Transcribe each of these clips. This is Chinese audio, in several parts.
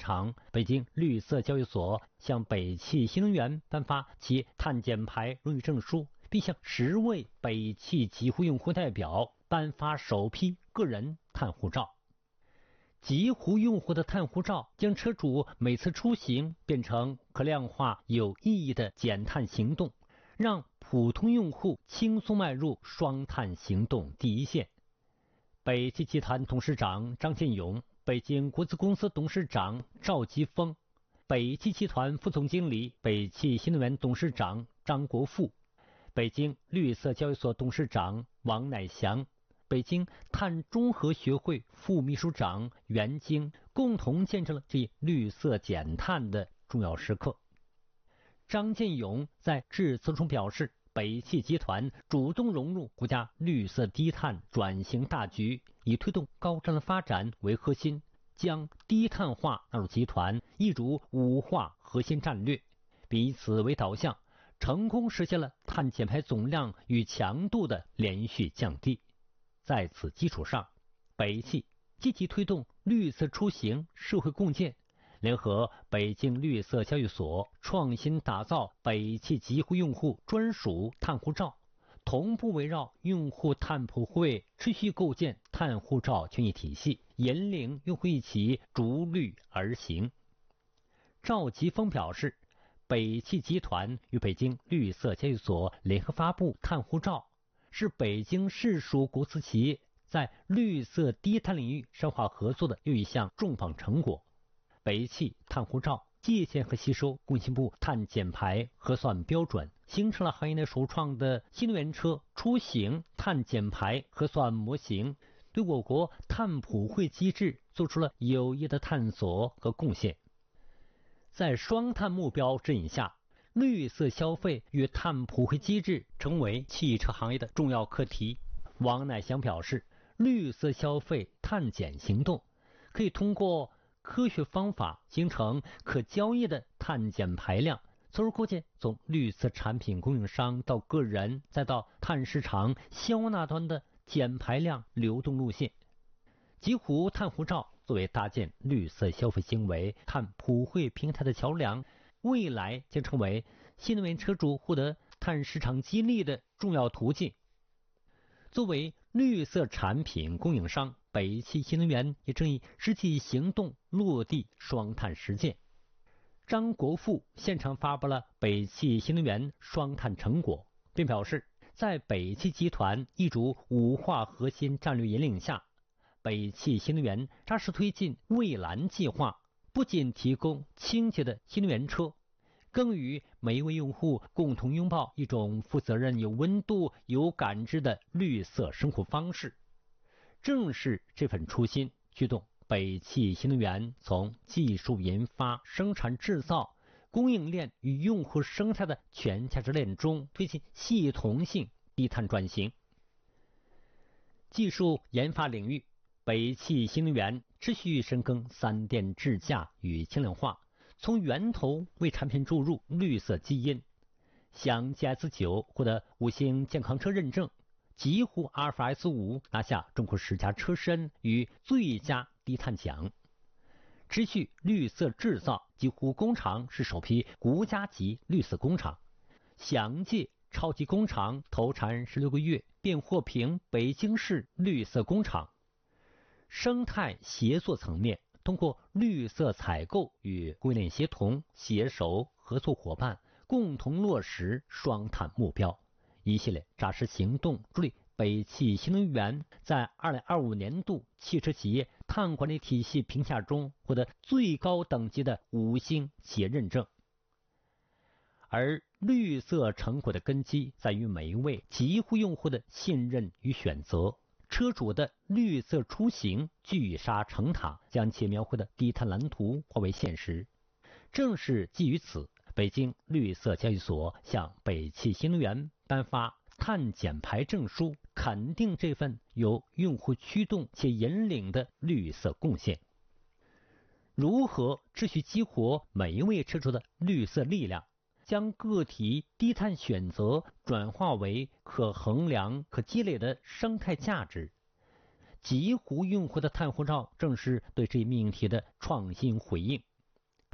场，北京绿色交易所向北汽新能源颁发其碳减排荣誉证书，并向10位北汽极狐用户代表颁发首批个人碳护照。极狐用户的碳护照将车主每次出行变成可量化有意义的减碳行动，让普通用户轻松迈入双碳行动第一线。北汽集团董事长张建勇、北京国资公司董事长赵吉峰、北汽集团副总经理、北汽新能源董事长张国富、北京绿色交易所董事长王乃祥、北京碳中和学会副秘书长袁晶共同见证了这绿色减碳的重要时刻。张建勇在致辞中表示，北汽集团主动融入国家绿色低碳转型大局，以推动高质量发展为核心，将低碳化纳入集团一主5化核心战略，并以此为导向，成功实现了碳减排总量与强度的连续降低。在此基础上，北汽积极推动绿色出行社会共建，联合北京绿色交易所创新打造北汽极狐用户专属碳护照，同步围绕用户碳普惠持续构建碳护照权益体系，引领用户一起逐绿而行。赵吉峰表示，北汽集团与北京绿色交易所联合发布碳护照，是北京市属国资企业在绿色低碳领域深化合作的又一项重磅成果。北汽碳护照借鉴和吸收工信部碳减排核算标准，形成了行业内首创的新能源车出行碳减排核算模型，对我国碳普惠机制做出了有益的探索和贡献。在双碳目标指引下，绿色消费与碳普惠机制成为汽车行业的重要课题。王乃祥表示，绿色消费碳减行动可以通过科学方法形成可交易的碳减排量，从而构建从绿色产品供应商到个人再到碳市场销纳端的减排量流动路线。极狐碳护照作为搭建绿色消费行为碳普惠平台的桥梁，未来将成为新能源车主获得碳市场激励的重要途径。作为绿色产品供应商，北汽新能源也正以实际行动落地双碳实践。张国富现场发布了北汽新能源双碳成果，并表示，在北汽集团一主5化核心战略引领下，北汽新能源扎实推进蔚蓝计划，不仅提供清洁的新能源车，更与每一位用户共同拥抱一种负责任、有温度、有感知的绿色生活方式。正是这份初心，驱动北汽新能源从技术研发、生产制造、供应链与用户生态的全价值链中推进系统性低碳转型。技术研发领域，北汽新能源持续深耕3电智驾与轻量化，从源头为产品注入绿色基因。享 GS9 获得5星健康车认证，极狐阿尔法 S5 拿下中国10佳车身与最佳低碳奖。持续绿色制造，极狐工厂是首批国家级绿色工厂。享界超级工厂投产16个月，便获评北京市绿色工厂。生态协作层面，通过绿色采购与供应链协同、携手合作伙伴，共同落实双碳目标。一系列扎实行动助力北汽新能源在2025年度汽车企业碳管理体系评价中获得最高等级的5星企业认证。而绿色成果的根基在于每一位极狐用户的信任与选择。车主的绿色出行聚沙成塔，将其描绘的低碳蓝图化为现实。正是基于此，北京绿色交易所向北汽新能源颁发碳减排证书，肯定这份由用户驱动且引领的绿色贡献。如何持续激活每一位车主的绿色力量，将个体低碳选择转化为可衡量、可积累的生态价值。极狐用户的碳护照正是对这一命题的创新回应。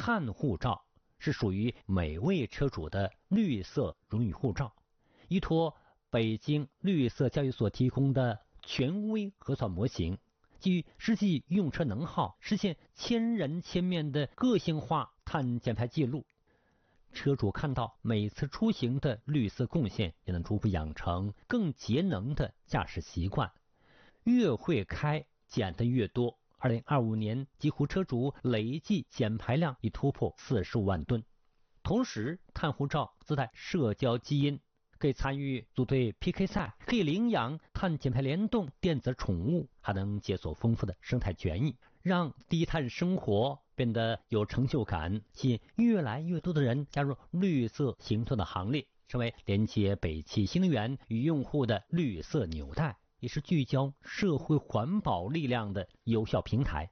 碳护照是属于每位车主的绿色荣誉护照，依托北京绿色交易所提供的权威核算模型，基于实际用车能耗，实现千人千面的个性化碳减排记录。车主看到每次出行的绿色贡献，也能逐步养成更节能的驾驶习惯。越会开，减得越多。2025年，极狐车主累计减排量已突破45万吨。同时，碳护照自带社交基因，可以参与组队 PK 赛，可以领养碳减排联动电子宠物，还能解锁丰富的生态权益，让低碳生活变得有成就感，吸引越来越多的人加入绿色行动的行列，成为连接北汽新能源与用户的绿色纽带，也是聚焦社会环保力量的有效平台。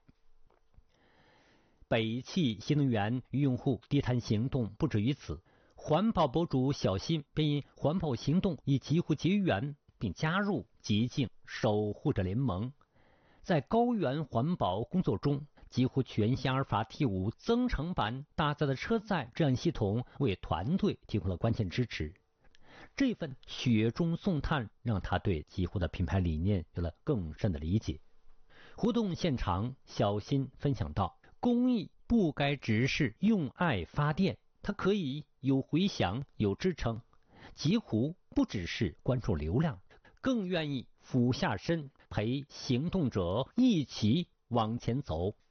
北汽新能源与用户低碳行动不止于此，环保博主小新便因环保行动与极狐结缘，并加入极净守护者联盟。在高原环保工作中，极狐全新阿尔法 T5 增程版搭载的车载治安系统为团队提供了关键支持。这份雪中送炭让他对极狐的品牌理念有了更深的理解。活动现场，小新分享到，公益不该只是用爱发电，它可以有回响、有支撑。极狐不只是关注流量，更愿意俯下身陪行动者一起往前走。